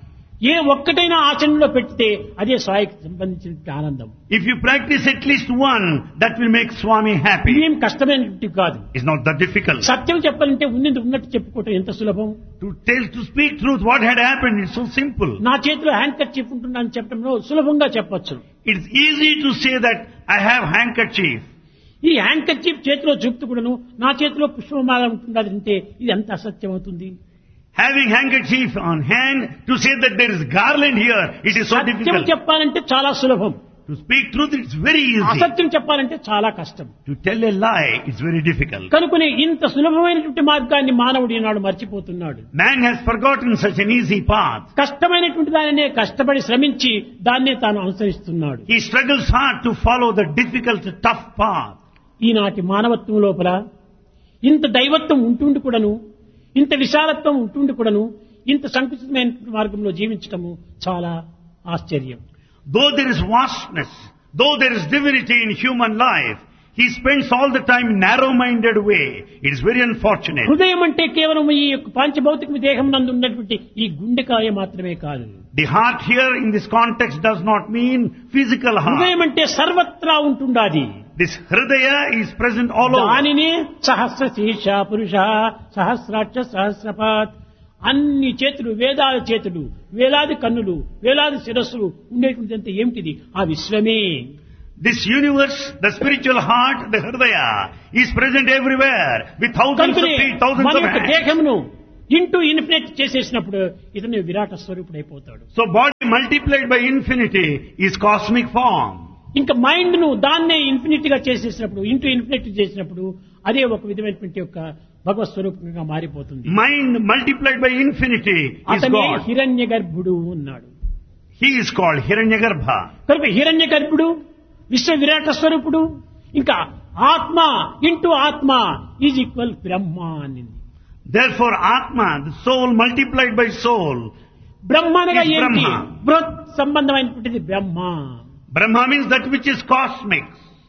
ఏ ఒక్కటైనా ఆచరణలో పెడితే అదే సాయికి సంబంధించిన ఆనందం. If you practice at least one, that will make Swami happy. ఇదేం కష్టమైనటువంటి కాదు. It's not that difficult. సత్యం చెప్పాలంటే ఉన్నట్టు చెప్పుకోవటం ఎంత సులభం. To speak truth, what had happened, it's so simple. నా చేతిలో హ్యాండ్ కర్చీఫ్ ఉంటుందని చెప్పడంలో సులభంగా చెప్పొచ్చు. It's easy to say that I have handkerchief. ఈ హ్యాండ్ కర్చీఫ్ చేతిలో చూపుతూ కూడాను నా చేతిలో పుష్పమాల ఉంటుందంటే ఇది ఎంత అసత్యం అవుతుంది. Having handkerchief on hand, to say that there is garland here, it is so Satyam difficult. చెప్పాలంటే చాలా సులభం. To speak truth, it's very easy. అసత్యం చెప్పాలంటే చాలా కష్టం. To tell a lie, it's very difficult. కనుకనే ఇంత సులభమైనటువంటి మార్గాన్ని మానవుడు ఈనాడు మర్చిపోతున్నాడు. Man has forgotten such an easy path. కష్టమైనటువంటి దానినే కష్టపడి శ్రమించి దాన్నే తాను అనుసరిస్తున్నాడు. He struggles hard to follow the difficult, tough path. ఈనాటి మానవత్వం లోపల ఇంత దైవత్వం ఉంటుండి కూడాను, ఇంత విశాలత్వం ఉంటుండి కూడాను, ఇంత సంకుచితమైన మార్గంలో జీవించటము చాలా ఆశ్చర్యం. Though there is vastness, though there is divinity in human life, he spends all the time in narrow-minded way. It is very unfortunate. హృదయం అంటే కేవలం ఈ యొక్క పాంచభౌతిక దేహం నందు ఉన్నటువంటి ఈ గుండెకాయ మాత్రమే కాదు. The heart here in this context does not mean physical heart. హృదయం అంటే సర్వత్రా ఉంటుండాది. This hridaya is present all over. దానినే సహస్ర శీర్ష పురుష సహస్రాక్ష సహస్రపాత్, అన్ని చేతులు వేదాల చేతులు, వేలాది కన్నులు, వేలాది శిరస్సులు ఉండేటువంటి ఏమిటిది? ఆ విశ్వమే. This universe, the spiritual heart, the hridaya, is present everywhere with thousands of feet, thousands మన of యొక్క hands. దేహమును ఇంటూ ఇన్ఫినిట్ చేసేసినప్పుడు ఇతను విరాట స్వరూపుడైపోతాడు. So body multiplied by infinity is cosmic form. ఇంకా మైండ్ ను దాన్నే ఇన్ఫినిట్ గా చేసేసినప్పుడు, ఇంటూ ఇన్ఫినిట్ చేసినప్పుడు అదే ఒక విధమైనటువంటి యొక్క భగవత్ స్వరూపంగా మారిపోతుంది. Mind multiplied by infinity is అతనే God. హిరణ్య గర్భుడు ఉన్నాడు. He is called Hiranyagarbha. కనుక హిరణ్య గర్భుడు, విశ్వ విరాట స్వరూపుడు, ఇంకా ఆత్మ ఇంటూ ఆత్మ ఈజ్ ఈక్వల్ బ్రహ్మ అనింది. Therefore Atma, the soul multiplied by soul, బ్రహ్మ అనగా is ఏంటి? Brahma. బృహత్ సంబంధమైనటువంటిది బ్రహ్మ. Brahma means that which is cosmic,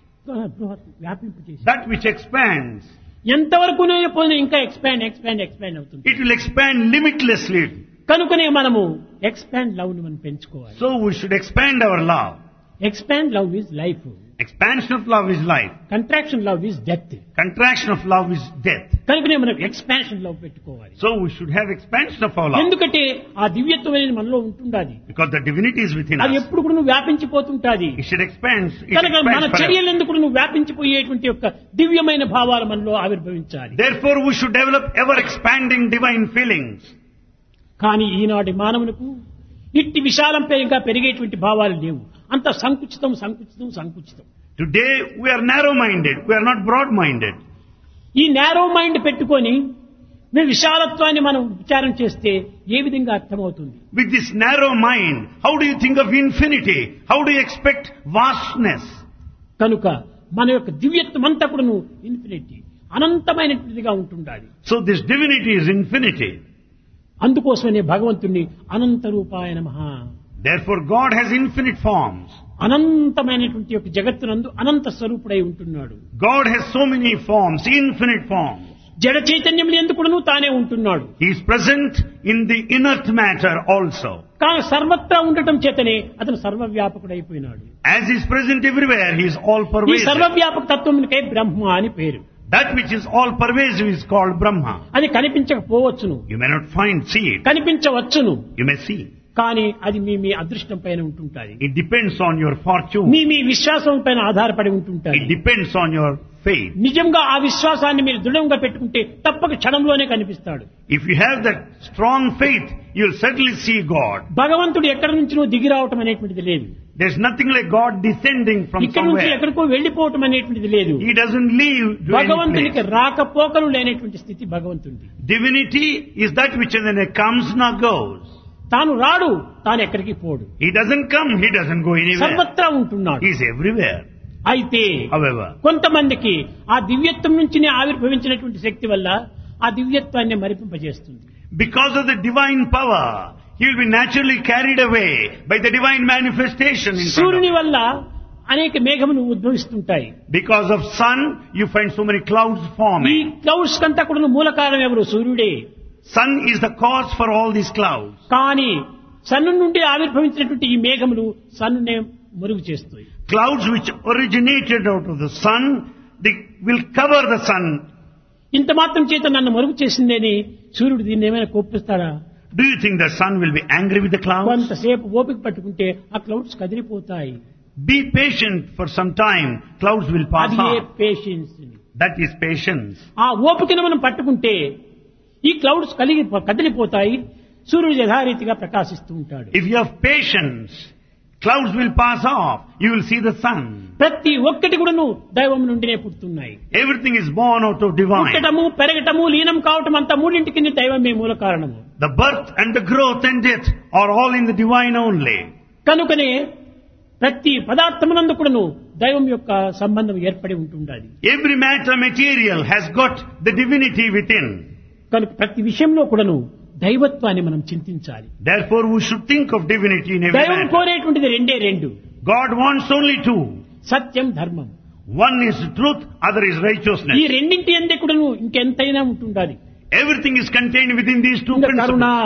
బృహత్ వ్యాపింపు చేసి that which expands. ఎంతవరకు పోయినా ఇంకా ఎక్స్పాండ్ అవుతుంది. It will expand limitlessly. కనుకనే మనము ఎక్స్పాండ్ లవ్ ను మనం పెంచుకోవాలి. So we should expand our love. Expand love is life, Expansion of love is life. Contraction love is death. Contraction of love is death. కనుకనే మనం expansion love పెట్టుకోవాలి. So we should have expansion of our love. ఎందుకంటే ఆ దివ్యత్వం అనేది మనలో ఉంటుండాది. Because the divinity is within అది us. ఎప్పుడు కూడా నువ్వు వ్యాపించిపోతుంటాది. It should expand. It కనుక మన expands forever. చర్యలు ఎందుకు నువ్వు వ్యాపించిపోయేటువంటి యొక్క దివ్యమైన భావాలు మనలో ఆవిర్భవించాలి. Therefore we should develop ever expanding divine feelings. కానీ ఈనాటి మానవులకు ఇట్టి విశాలంగా పెరిగేటువంటి భావాలు లేవు. అంత సంకుచితం. Today we are narrow-minded. We are not broad-minded. ఈ నేరో మైండ్ పెట్టుకొని మేము విశాలత్వాన్ని మనం విచారం చేస్తే ఏ విధంగా అర్థమవుతుంది? With this narrow mind, how do you think of infinity? How do you expect vastness? కనుక మన యొక్క దివ్యత్వం అంతా కూడా ఇన్ఫినిటీ, అనంతమైనటువంటిదిగా ఉంటుండాలి. So this divinity is infinity. అందుకోసమనే భగవంతుణ్ణి అనంత రూపాయ నమః. Therefore God has infinite forms. అనంతమైనటువంటి యొక్క జగత్తునందు అనంత స్వరూపుడై ఉంటున్నాడు. God has so many forms, infinite forms. జడ చైతన్యములు ఎందుకును తానే ఉంటున్నాడు. He is present in the inert matter also. కానీ సర్వత్రా ఉండటం చేతనే అతను సర్వవ్యాపకుడైపోయినాడు. As he is present everywhere, he is all ఈ pervasive. సర్వవ్యాపక తత్వమునికే బ్రహ్మ అని పేరు. That which is all pervasive is called Brahma. అది కనిపించకపోవచ్చును, You may not see it. కనిపించవచ్చును, You may see. కానీ అది మీ అదృష్టం పైన ఉంటుంటాయి. It depends on your fortune. మీ విశ్వాసం పైన ఆధారపడి ఉంటుంటాయి. It depends on your faith. నిజంగా ఆ విశ్వాసాన్ని మీరు దృఢంగా పెట్టుకుంటే తప్పక క్షణంలోనే కనిపిస్తాడు. If you have that strong faith, you'll certainly see God. భగవంతుడు ఎక్కడి నుంచి దిగి రావటం అనేటువంటిది లేదు. There's nothing like God descending from ఇక్కడ నుంచి somewhere. ఎక్కడికో వెళ్లిపోవటం అనేటువంటిది లేదు. He doesn't leave to any భగవంతునికి place. రాకపోకలు లేనటువంటి స్థితి భగవంతుడి. Divinity is that which when it comes nor goes. తాను రాడు, తాను ఎక్కడికి పోడు, He doesn't come, he doesn't go anywhere. సర్వత్రా ఉంటున్నాడు. He is everywhere. అయితే However, కొంతమందికి ఆ దివ్యత్వం నుంచినే ఆవిర్భవించినటువంటి శక్తి వల్ల ఆ దివ్యత్వాన్ని మరిపింపజేస్తుంది. because of the divine power, he will be naturally carried away by the divine manifestation in front of సూర్యుని him. వల్ల అనేక మేఘములు ఉద్భవిస్తుంటాయి. Because of sun, you find so many clouds ఈ forming. క్లౌడ్స్ కంతా కూడా మూల కారణం ఎవరు? సూర్యుడే. Sun is the cause for all these clouds. కానీ సన్ను నుండి ఆవిర్భవించినటువంటి ఈ మేఘములు సన్నునే మురుగు చేస్తాయి. Clouds which originated out of the sun, they will cover the sun. ఇంత మాత్రం చేత నన్ను మరుగు చేసిందని సూర్యుడు దీన్ని ఏమైనా కోపిస్తాడా? Do you think the sun will be angry with the clouds? కొంతసేపు ఓపిక పట్టుకుంటే ఆ clouds కదిలిపోతాయి. Be patient for some time, clouds will pass అది on. Patience. That is patience. ఆ ఓపికను మనం పట్టుకుంటే ఈ క్లౌడ్స్ కదిలిపోతాయి, సూర్యుడు యథారీతిగా ప్రకాశిస్తూ ఉంటాడు. If you have patience, clouds will pass off. You will see the sun. ప్రతి ఒక్కటి కూడాను దైవం నుండినే పుడుతున్నాయి. Everything is born out of divine. పుట్టడము, పెరగటము, లీనం కావటం అంతా మూడింటికి దైవమే మూల కారణము. The birth and the growth and death are all in the divine only. కనుకనే ప్రతి పదార్థమునందు కూడాను దైవం యొక్క సంబంధం ఏర్పడి ఉంటుండాలి. Every matter material has got the divinity within. కనుక ప్రతి విషయంలో కూడాను దైవత్వాన్ని మనం చింతించాలి. Therefore we should think of divinity in every దైవం matter. కోరేటువంటిది రెండు. God wants only two. సత్యం, ధర్మం. One is truth, other is righteousness. ఈ రెండింటి అందే కూడాను ఇంకెంతైనా ఉంటుండాలి. Everything is contained within these two ఇంకా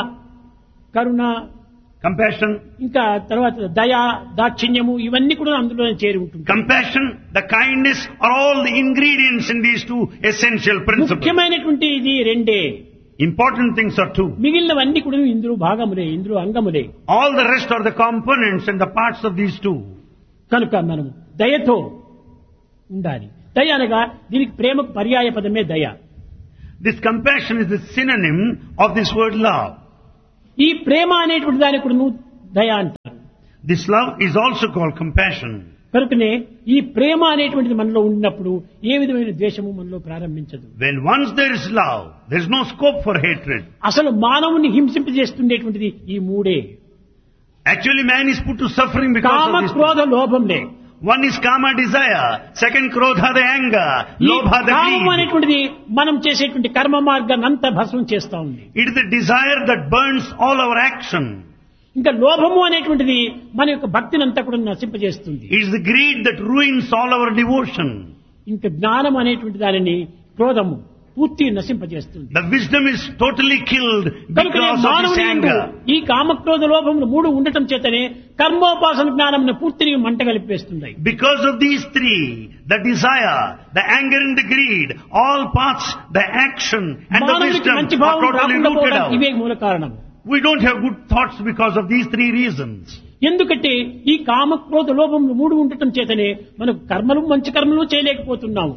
కరుణ, compassion, ఇంకా తర్వాత దయ, దాక్షిణ్యము ఇవన్నీ కూడా అందులోనే చేరి ఉంటుంది. compassion, the kindness are all the ingredients in these two essential principles. ముఖ్యమైనటువంటి ఇది రెండే. Important things are two. మిగిలినవన్నీ కూడా ఇందులో భాగములే, ఇందులో అంగములే. All the rest are the components and the parts of these two. కనుక మనం దయతో ఉండాలి. దయ అనగా దీనికి ప్రేమకు పర్యాయ పదమే దయ. This compassion is the synonym of this word love. ఈ ప్రేమ అనేటువంటి దానికి కూడా దయ అంటారు. This love is also called compassion. కనుకనే ఈ ప్రేమ అనేటువంటిది మనలో ఉన్నప్పుడు ఏ విధమైన ద్వేషము మనలో ప్రారంభించదు. When once there is love, there is no scope for hatred. అసలు మానవుని హింసింపజేస్తుండేటువంటిది ఈ మూడే. Actually, man is put to suffering because comma, of this. క్రోధ, లోభంలే. One is kama, desire. Second, krodha, the anger. ఈ Lobha, the కామం greed. అనేటువంటిది మనం చేసేటువంటి కర్మ మార్గాన్ని అంతా భస్మం చేస్తా ఉంది. It is the desire that burns all our action. ఇంకా లోభము అనేటువంటిది మన యొక్క భక్తిని అంతా కూడా నశింపజేస్తుంది. It is the greed that ruins all our devotion. ఇంకా జ్ఞానం అనేటువంటి దానిని క్రోధము పూర్తి నశింపజేస్తుంది. The wisdom is totally killed కనుకనే because of this మానవుని యందు anger. ఈ కామక్రోధ లోభములు మూడు ఉండటం చేతనే కర్మోపాసన జ్ఞానమును పూర్తిని మంట కలిపేస్తున్నాయి. Because of these three, the desire, the anger and the greed, all paths, the action and the మానవునికి wisdom మంచి are భావం totally రాకుండా rooted పోవడానికి ఇవే out. మూల కారణం. We don't have good thoughts because of these three reasons. ఎందుకంటే ఈ కామక్రోధ లోభములు మూడు ఉండటం చేతనే మనకు కర్మలు మంచి కర్మలు చేయలేకపోతున్నాము.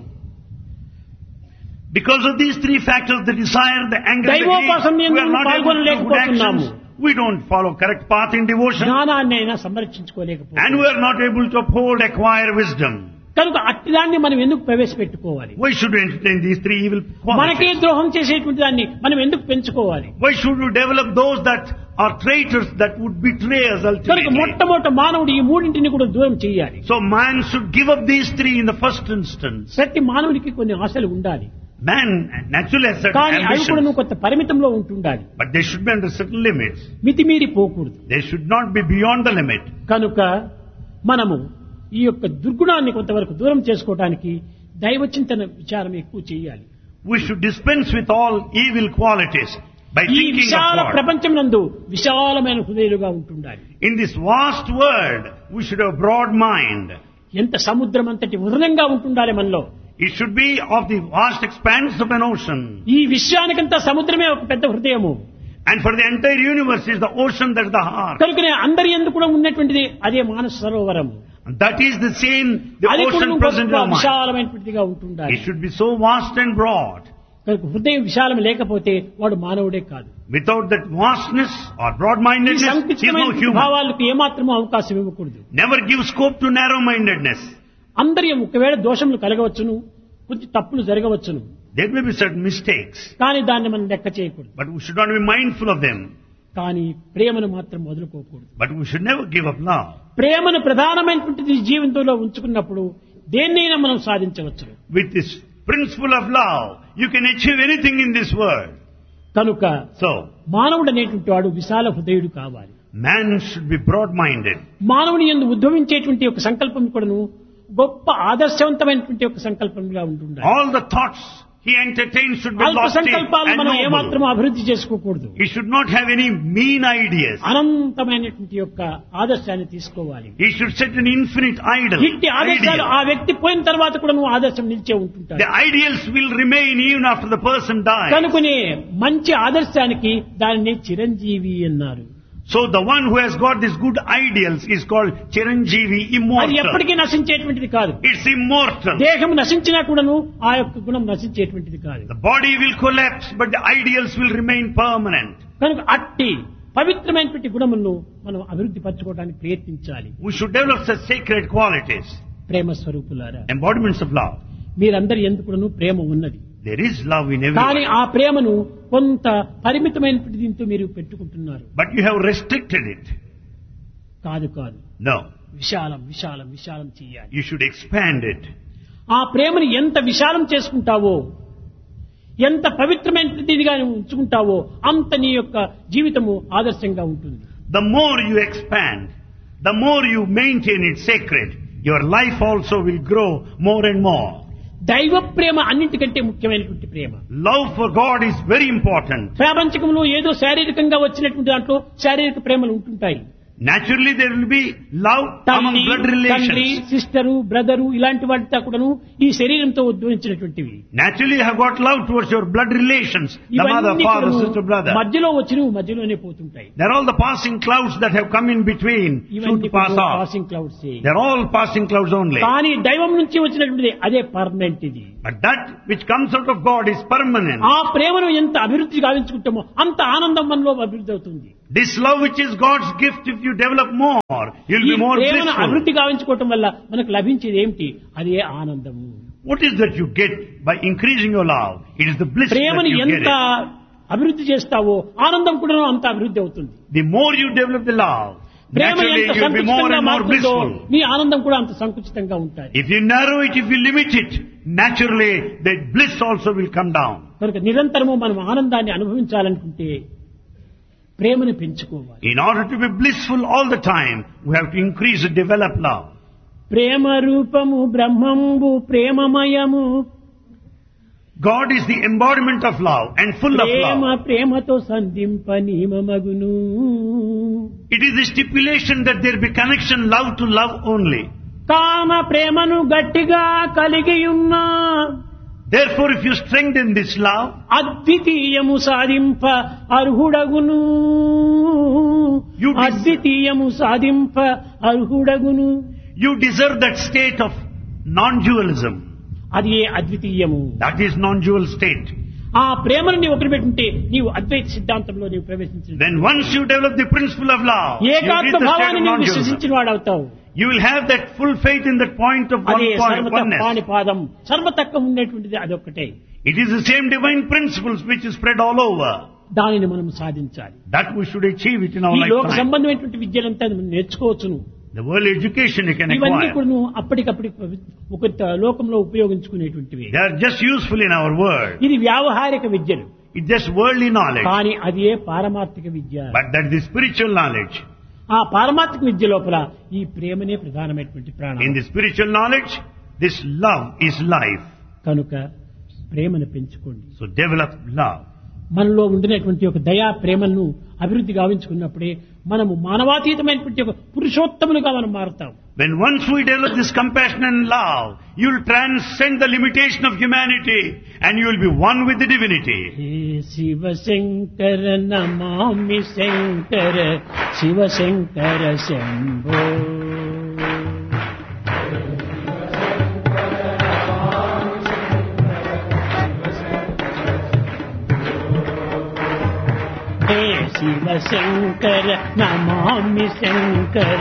Because of these three factors, the desire, the anger, and the దైవోపాసన greed, we are యందు not able to do good పాల్గొనలేకపోతున్నాము. actions. We don't follow correct path in devotion. జ్ఞానాన్ని అయినా And సంరక్షించుకోలేకపోతున్నాము. we are not able to uphold, acquire wisdom. కనుక అట్టిదాన్ని మనం ఎందుకు ప్రవేశపెట్టుకోవాలి? Why should we entertain these three evil మనకే qualities? ద్రోహం చేసేటువంటి దాన్ని మనం ఎందుకు పెంచుకోవాలి? Why should we develop those that are traitors that would betray us కనుక ultimately? మొట్టమొదట మానవుడు ఈ మూడింటిని కూడా దూరం చేయాలి. So man should give up these three in the first instance. ప్రతి మానవుడికి కొన్ని ఆశలు ఉండాలి. Man naturally has certain కానీ అవి కూడా ambitions, కొంత పరిమితంలో ఉంటుండాలి. but they should be under certain limits. మితిమీరి పోకూడదు. They should not be beyond the limit. కనుక మనము ఈ యొక్క దుర్గుణాన్ని కొంతవరకు దూరం చేసుకోవడానికి దైవచింతన విచారం ఎక్కువ చేయాలి. We should dispense with all evil qualities by ఈ thinking of విశాల God. ప్రపంచం నందు విశాలమైన హృదయాలుగా ఉంటుండాలి. In this vast world, we should have broad mind. ఎంత సముద్రం అంతటి హృదయంగా ఉంటుండాలి మనలో. It should be of the vast expanse of an ocean. ఈ విశ్వానికంతా సముద్రమే ఒక పెద్ద హృదయము. And for the entire universe is the ocean, that is the heart. కనుకనే అందరి యందు కూడా ఉన్నటువంటిది అదే Manasa Sarovaram. And that is the same, the అది కూడా ocean present in our mind. విశాలమైనటువంటిదిగా ఉంటుండాలి. It should be so vast and broad. కనుక హృదయం విశాలం లేకపోతే వాడు మానవుడే కాదు. Without that vastness or ఈ broad-mindedness, he is no సంకుచితమైన human. భావాలకు ఏమాత్రమూ అవకాశం ఇవ్వకూడదు. Never give scope to narrow-mindedness. అందరి ఒకవేళ దోషములు కలగవచ్చును, కొంచెం తప్పులు జరగవచ్చును, There may be certain mistakes, కానీ దాన్ని మనం లెక్క చేయకూడదు. but we should not be mindful of them. కానీ ప్రేమను మాత్రం వదులుకోకూడదు. But we should never give up love. ప్రేమను ప్రధానమైనటువంటిది జీవితంలో ఉంచుకున్నప్పుడు దేన్నైనా మనం సాధించవచ్చు. With this principle of love, you can achieve anything in this world. కనుక So, మానవుడు అనేటువంటి వాడు విశాల హృదయుడు కావాలి. man should be broad-minded. మానవుని యందు ఉద్భవించేటువంటి ఒక సంకల్పం కూడాను గొప్ప ఆదర్శవంతమైనటువంటి ఒక సంకల్పంగా ఉంటుండాలి. All the thoughts he entertains should be అల్ప lofty సంకల్పాలను and మనం noble. ఏమాత్రం అభివృద్ధి చేసుకోకూడదు. He should not have any mean ideas. అనంతమైనటువంటి యొక్క ఆదర్శాన్ని తీసుకోవాలి. He should set an infinite ideal. ఇట్టి ఆదర్శాలు ఆ వ్యక్తి పోయిన తర్వాత కూడా నువ్వు ఆదర్శం నిలిచే ఉంటుంటాడు. The ideals will remain even after the person dies. కనుకనే మంచి ఆదర్శానికి దానిని చిరంజీవి అన్నారు. So the one who has got these good ideals is called Chiranjeevi, అది immortal. ఎప్పటికీ నశించేటువంటిది కాదు. It's immortal. దేహం నశించినా కూడాను ఆ యొక్క గుణం నశించేటువంటిది కాదు. The body will collapse, but the ideals will remain permanent. కనుక అట్టి పవిత్రమైనటువంటి గుణములను మనం అభివృద్ధి పరచుకోవడానికి ప్రయత్నించాలి. We should develop such sacred qualities, ప్రేమ స్వరూపులారా, embodiments of love. మీరందరి యందు కూడాను ప్రేమ ఉన్నది. There is love in కానీ everyone, ఆ ప్రేమను కొంత పరిమితమైనటువంటి దీంతో మీరు పెట్టుకుంటున్నారు. but you have restricted it. కాదు కాదు, No, విశాలం విశాలం విశాలం చేయాలి. you should expand it. ఆ ప్రేమను ఎంత విశాలం చేసుకుంటావో, ఎంత పవిత్రమైనదిగా ఉంచుకుంటావో అంత నీ యొక్క జీవితము ఆదర్శంగా ఉంటుంది. The more you expand, the more you maintain it sacred, your life also will grow more and more. దైవ ప్రేమ అన్నింటికంటే ముఖ్యమైనటువంటి ప్రేమ. Love for God is very important. ప్రాపంచికంలో ఏదో శారీరకంగా వచ్చినటువంటి దాంట్లో శారీరక ప్రేమలు ఉంటుంటాయి. Naturally, there will be love among తల్లి, blood తండ్రి, relations. సిస్టరు, బ్రదరు ఇలాంటి వాటితో కూడాను ఈ శరీరంతో ఉద్భవించినటువంటివి. Naturally, you have got love towards your blood relations, the mother, ఇవన్నీ father, కూడాను sister, brother. మధ్యలో వచ్చినవి మధ్యలోనే పోతుంటాయి. They're all the passing clouds that have come in between, soon ఇవన్నీ to pass off. Passing clouds. They're all passing clouds only. కానీ దైవం నుంచి వచ్చినటువంటిది అదే పర్మనెంట్. ఇది But that which comes out of God is permanent. ఆ ప్రేమను ఎంత అభివృద్ధి గావించుకుంటామో అంత ఆనందం మనలో అభివృద్ధి అవుతుంది. This love which is God's gift, if you develop more, you'll ఈ be more ప్రేమను blissful. అభివృద్ధి గావించుకోవటం వల్ల మనకు లభించేది ఏమిటి? అదే ఆనందము. What is that you get by increasing your love? It is the bliss that ప్రేమను you get ఎంత it. అభివృద్ధి చేస్తావో ఆనందం కూడా అంత అభివృద్ధి అవుతుంది. The more you develop the love, Prema naturally ఎంత you'll be more సంకుచితంగా and more మారుతుందో blissful. నీ ఆనందం కూడా అంత సంకుచితంగా ఉంటుంది. If you narrow it, if you limit it, naturally that bliss also will come down. కనుక నిరంతరము మనం ఆనందాన్ని అనుభవించాలనుకుంటే ప్రేమను పెంచుకోవాలి. In order to be blissful all the time, we have to increase and develop love. ప్రేమ రూపము బ్రహ్మంబు ప్రేమమయము. God is the embodiment of love and full of Prema love. ప్రేమతో సంధింప నియమమగును. It is the stipulation that there be connection love to love only. కామ ప్రేమను గట్టిగా కలిగి ఉన్నా Therefore, if you strengthen this love, అద్వితీయము సాధింప అర్హుడగును. అద్వితీయము సాధింప అర్హుడగును. you deserve that state of non-dualism. అది ఏ అద్వితీయము. That is non-dual state. ఆ ప్రేమను నీవు ఒకరిపెట్టుంటే నీవు అద్వైత సిద్ధాంతంలో నీవు ప్రవేశించు. Then once you develop the principle of love, you reach ఏకాత్మ the state భావాన్ని of నీవు non-dualism. విశ్వసించిన వాడవుతావు. You will have that full faith in that point of అదే oneness. పాణిపాదం సర్వతత్వం ఉండేటువంటిది అదొక్కటే. It is the same divine principles which is spread all over. దానిని మనం సాధించాలి. That we should achieve it in our ఈ లోక lifetime. సంబంధమైనటువంటి విద్యలంతా మనం నేర్చుకోవచ్చును. The world education you can ఇవన్నీ acquire. కూడా అప్పటికప్పటి ఒక లోకంలో ఉపయోగించుకునేటువంటివి. They are just useful in our world. ఇది వ్యావహారిక విద్యలు. It's just worldly knowledge. కానీ అది ఏ పారమార్థిక విద్య. But that is the spiritual knowledge. ఆ పారమార్థిక విద్య లోపల ఈ ప్రేమనే ప్రధానమైనటువంటి ప్రాణం. In the spiritual knowledge, this love is life. కనుక ప్రేమను పెంచుకోండి. So develop love. మనలో ఉండినటువంటి ఒక దయా ప్రేమను అభివృద్ధి గావించుకున్నప్పుడే మనము మానవాతీతమైనటువంటి ఒక పురుషోత్తములుగా మనం మారుతాం. When once we develop this compassion and love, you will transcend the limitation of humanity and you will be one with the divinity. Hey Shiva Shankara Namami Shankara Shiva Shankara Shambho. Hey Shiva Shankara Namami Shankara